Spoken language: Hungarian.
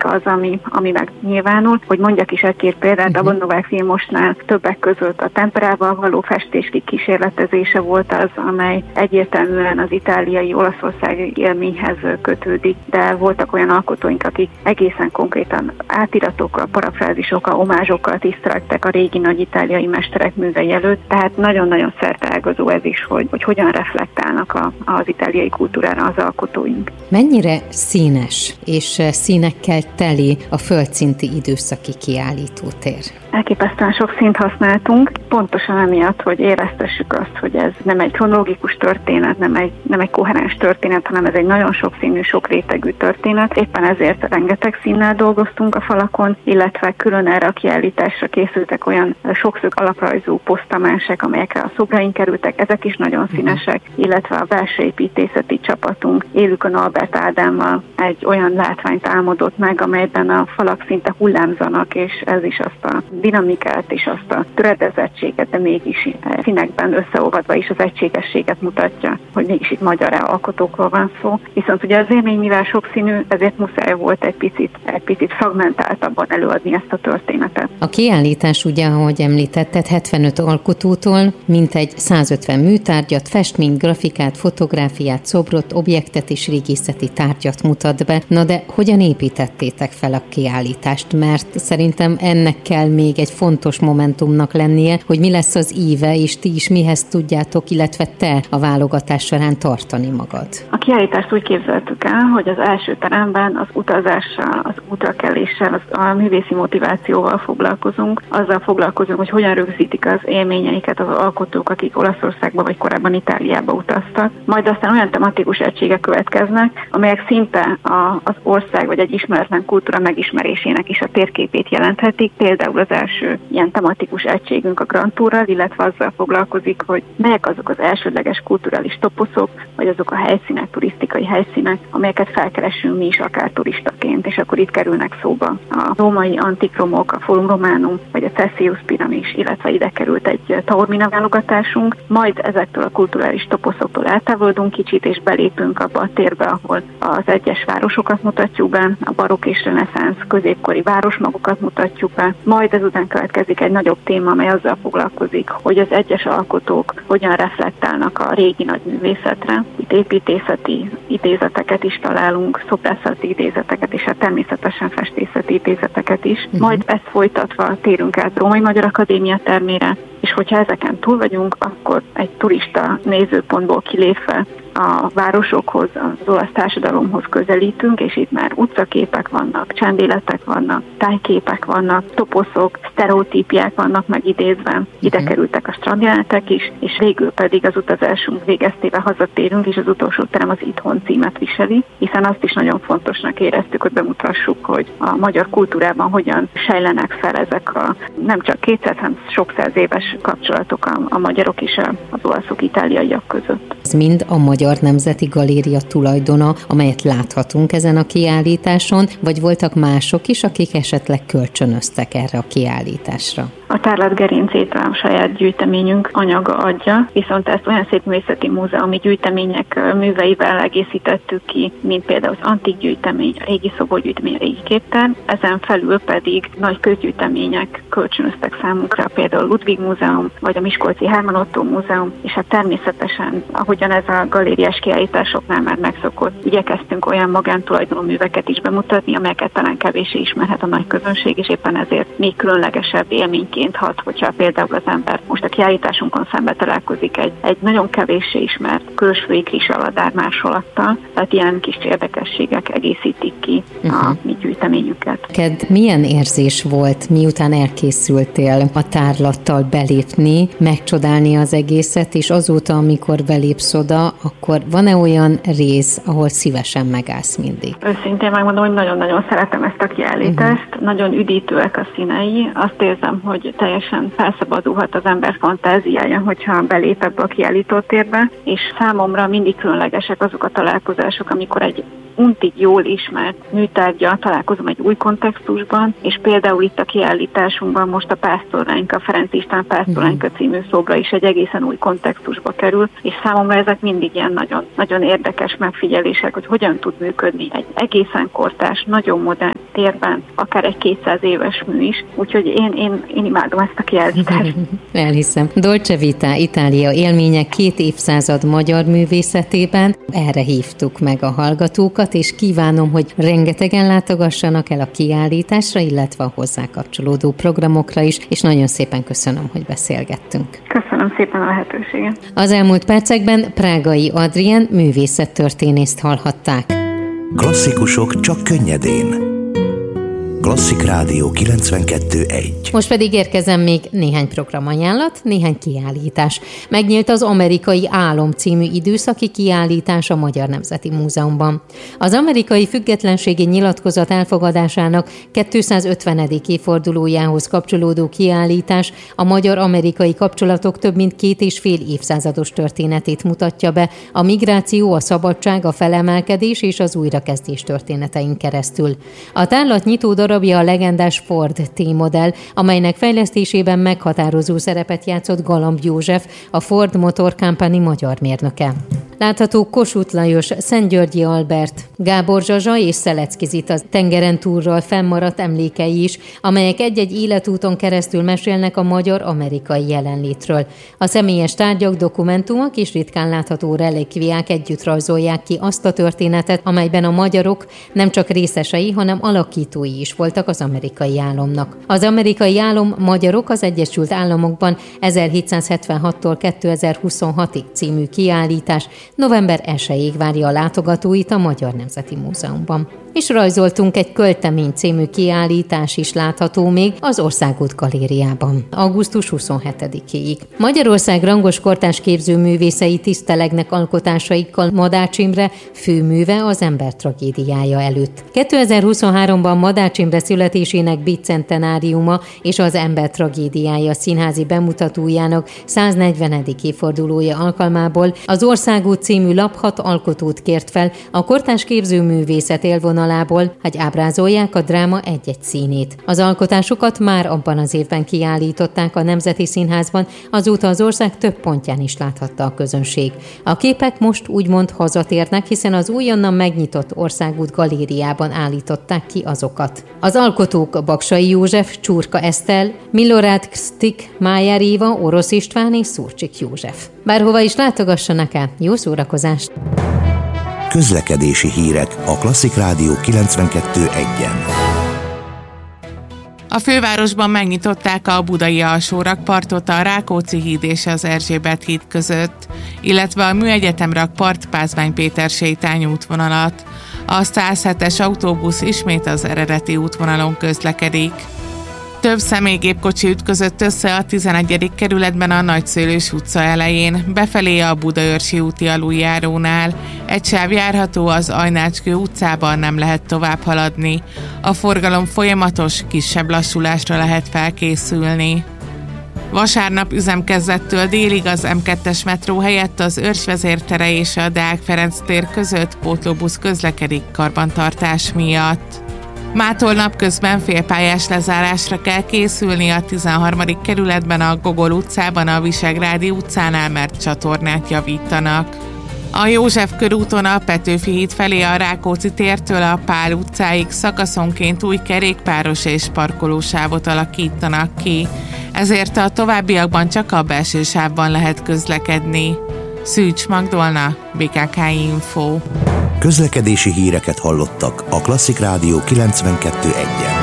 az, ami megnyilvánul. Hogy mondjak is egy-két példát, a Novák Filmosnál többek között a temperával való festés kísérletezése volt az, amely egyértelműen az itáliai, olaszországi élményhez kötődik, de voltak olyan alkotóink, akik egészen konkrétan átiratokkal, parafrázisokkal, omázsokkal tiszteltek a régi nagy itáliai mesterek művei előtt, tehát nagyon-nagyon szerteágazó ez is, hogy hogyan reflektálnak az itáliai kultúrára az alkotóink. Mennyire színes és színekkel teli a földszinti időszaki kiállítótér? Elképesztően sok színt használtunk, pontosan emiatt, hogy éreztessük azt, hogy ez nem egy kronológikus történet, nem egy koherens történet, hanem ez egy nagyon sokszínű, sok rétegű történet. Éppen ezért rengeteg színnel dolgoztunk a falakon, illetve külön erre a kiállításra készültek olyan sokszög alaprajzú posztamásek, amelyekre a szobraink kerültek, ezek is nagyon színesek, illetve a belső építészeti csapatunk Élükön Albert Ádámmal egy olyan látványt álmodott meg, amelyben a falak szinte hullámzanak, és ez is azt a dinamikát és azt a töredezettséget, de mégis színekben összeolvadva is az egységességet mutatja, hogy mégis itt magyar alkotókról van szó. Viszont ugye az élmény, mivel sokszínű, ezért muszáj volt egy picit fragmentáltabban előadni ezt a történetet. A kiállítás ugye, ahogy említetted, 75 alkotótól mintegy 150 műtárgyat, festményt, grafikát, fotográfiát, szobrot, objektet és régészeti tárgyat mutat be. Na de hogyan építettétek fel a kiállítást? Mert szerintem ennek kell még egy fontos momentumnak lennie, hogy mi lesz az íve, és ti is mihez tudjátok, illetve te a válogatás során tartani magad. A kiállítást úgy képzeltük el, hogy az első teremben az utazással, az útrakeléssel, a művészi motivációval foglalkozunk, azzal foglalkozunk, hogy hogyan rögzítik az élményeiket az alkotók, akik Olaszországba vagy korábban Itáliába utaztak. Majd aztán olyan tematikus egységek következnek, amelyek szinte az ország vagy egy ismeretlen kultúra megismerésének is a térképét jelenthetik. Például az első ilyen tematikus egységünk a Grand Tourral, illetve azzal foglalkozik, hogy melyek azok az elsődleges kulturális toposzok, vagy azok a helyszínek, turisztikai helyszínek, amelyeket felkeresünk mi is akár turistaként, és akkor itt kerülnek szóba a római antikromok, a Forum Romanum, vagy a Theseus piramis, illetve ide került egy Taormina válogatásunk, majd ezektől a kulturális toposzoktól eltávolodunk kicsit, és belépünk abba a térbe, ahol az egyes városokat mutatjuk be, a barokk és reneszánsz középkori városmagokat mutatjuk be, majd ezután következik egy nagyobb téma, amely azzal foglalkozik, hogy az egyes alkotók hogyan reflektálnak a régi nagyművészetre. Itt építészeti idézeteket is találunk, szobrászati idézeteket, és hát természetesen festészeti idézeteket is. Majd ezt folytatva térünk át Római Magyar Akadémia termére, és hogyha ezeken túl vagyunk, akkor egy turista nézőpontból kilépve a városokhoz, az olasz társadalomhoz közelítünk, és itt már utcaképek vannak, csendéletek vannak, tájképek vannak, toposzok, sztereotípiák vannak megidézve. Ide kerültek a strandjelenetek is, és végül pedig az utazásunk végeztével hazatérünk, és az utolsó terem az Itthon címet viseli, hiszen azt is nagyon fontosnak éreztük, hogy bemutassuk, hogy a magyar kultúrában hogyan sejlenek fel ezek a nem csak 200, hanem sok száz éves kapcsolatok a magyarok és az olaszok, itáliaiak között. Ez mind a Magyar Nemzeti Galéria tulajdona, amelyet láthatunk ezen a kiállításon, vagy voltak mások is, akik esetleg kölcsönöztek erre a kiállításra? A tárlat gerincét a saját gyűjteményünk anyaga adja, viszont ezt olyan szépművészeti múzeumi gyűjtemények műveivel egészítettük ki, mint például az antik gyűjtemény, a régi szoborgyűjtemény, a régi képtár, ezen felül pedig nagy közgyűjtemények kölcsönöztek számunkra, például Ludwig Múzeum, vagy a Miskolci Hermann Ottó Múzeum, és hát természetesen, ahogyan ez a galériás kiállításoknál már megszokott, igyekeztünk olyan magántulajdonú műveket is bemutatni, amelyeket talán kevéssé ismerhet a nagy közönség, és éppen ezért még különlegesebb élményként hat, hogyha például az ember most a kiállításunkon szembe találkozik egy nagyon kevéssé ismert Kölsvői Krisaladár másolattal, tehát ilyen kis érdekességek egészítik ki a mi gyűjteményünket. Neked milyen érzés volt, miután elkészültél a tárlattal belépni, megcsodálni az egészet, és azóta, amikor belépsz oda, akkor van-e olyan rész, ahol szívesen megállsz mindig? Őszintén megmondom, hogy nagyon-nagyon szeretem ezt a kiállítást. Nagyon üdítőek a színei. Azt érzem, hogy teljesen felszabadulhat az ember fantáziája, hogyha belép ebbe a kiállítótérbe, és számomra mindig különlegesek azok a találkozások, amikor egy untig jól ismert műtárggyal találkozom egy új kontextusban, és például itt a kiállításunkban most a Pásztorlányka, Ferenc István Pásztorlányka című szobra is egy egészen új kontextusba kerül, és számomra ezek mindig ilyen nagyon, nagyon érdekes megfigyelések, hogy hogyan tud működni egy egészen kortárs, nagyon modern térben, akár egy 200 éves mű is, úgyhogy én imádom ezt a kiállítást. Elhiszem. Dolce Vita Itália élmények 2 évszázad magyar művészetében. Erre hívtuk meg a hallgatókat, és kívánom, hogy rengetegen látogassanak el a kiállításra, illetve a hozzá kapcsolódó programokra is, és nagyon szépen köszönöm, hogy beszélgettünk. Köszönöm szépen a lehetőséget. Az elmúlt percekben Prágai Adrien művészettörténészt hallhatták. Klasszikusok csak könnyedén. Klasszik Rádió 92.1. Most pedig érkezem még néhány programajánlat, néhány kiállítás. Megnyílt az Amerikai Álom című időszaki kiállítás a Magyar Nemzeti Múzeumban. Az amerikai függetlenségi nyilatkozat elfogadásának 250. évfordulójához kapcsolódó kiállítás a magyar-amerikai kapcsolatok több mint 2,5 évszázados történetét mutatja be, a migráció, a szabadság, a felemelkedés és az újrakezdés történetein keresztül. A tárlat nyitó darabja a legendás Ford T-modell, amelynek fejlesztésében meghatározó szerepet játszott Galamb József, a Ford Motor Company magyar mérnöke. Látható Kossuth Lajos, Szentgyörgyi Albert, Gábor Zsazsa és Szelecki Zita tengeren túlról fennmaradt emlékei is, amelyek egy-egy életúton keresztül mesélnek a magyar-amerikai jelenlétről. A személyes tárgyak, dokumentumok és ritkán látható relikviák együtt rajzolják ki azt a történetet, amelyben a magyarok nem csak részesei, hanem alakítói is voltak az amerikai álomnak. Az amerikai álom magyarok az Egyesült Államokban 1776-tól 2026-ig című kiállítás november 1-ig várja a látogatóit a Magyar Nemzeti Múzeumban. És rajzoltunk egy költemény című kiállítás is látható még az Országút Galériában, augusztus 27-ig. Magyarország rangos kortárs képzőművészei tisztelegnek alkotásaikkal Madács Imre főműve az ember tragédiája előtt. 2023-ban Madács Imre születésének bicentenáriuma és az ember tragédiája színházi bemutatójának 140. évfordulója alkalmából az Országút című lap 6 alkotót kért fel a kortárs képzőművészet élvonalából, hogy ábrázolják a dráma egy-egy színét. Az alkotásokat már abban az évben kiállították a Nemzeti Színházban, azóta az ország több pontján is láthatta a közönség. A képek most úgymond hazatérnek, hiszen az újonnan megnyitott Országút Galériában állították ki azokat. Az alkotók Baksay József, Csurka Eszter, Milorad Kstik, Májer Éva, Orosz István és Szurcsik József. Bárhova is látogassanak el, jó szórakozást! Közlekedési hírek a Klasszik Rádió 92.1-en. A fővárosban megnyitották a budai alsórakpartot a Rákóczi híd és az Erzsébet híd között, illetve a Műegyetem rakpart Pázmány Péter sétány útvonalat. A 107-es autóbusz ismét az eredeti útvonalon közlekedik. Több személygépkocsi ütközött össze a 11. kerületben a Nagyszőlős utca elején, befelé a Budaörsi úti aluljárónál. Egy sáv járható, az Ajnácskő utcában nem lehet tovább haladni. A forgalom folyamatos, kisebb lassulásra lehet felkészülni. Vasárnap üzemkezdettől délig az M2-es metró helyett az Őrsvezér tere és a Deák Ferenc tér között pótlóbusz közlekedik karbantartás miatt. Mától napközben félpályás lezárásra kell készülni a 13. kerületben a Gogol utcában a Visegrádi utcánál, mert csatornát javítanak. A József körúton a Petőfi híd felé a Rákóczi tértől a Pál utcáig szakaszonként új kerékpáros és parkolósávot alakítanak ki, ezért a továbbiakban csak a belső sávban lehet közlekedni. Szűcs Magdolna, BKK Info. Közlekedési híreket hallottak a Klasszik Rádió 92.1-en.